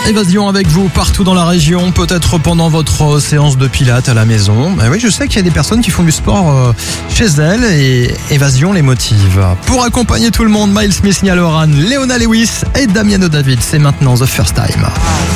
Évasion avec vous partout dans la région, peut-être pendant votre séance de pilates à la maison. Oui, je sais qu'il y a des personnes qui font du sport chez elles et Évasion les motive. Pour accompagner tout le monde, Miles Smith, Niall Horan, Leona Lewis et Damiano David. C'est maintenant The First Time.